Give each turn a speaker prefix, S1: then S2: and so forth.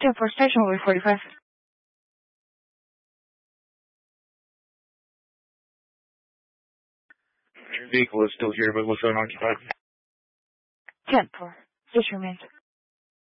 S1: 10-4 station will be 45.
S2: Your vehicle is still here, but looks unoccupied.
S1: 10-4. Station remains.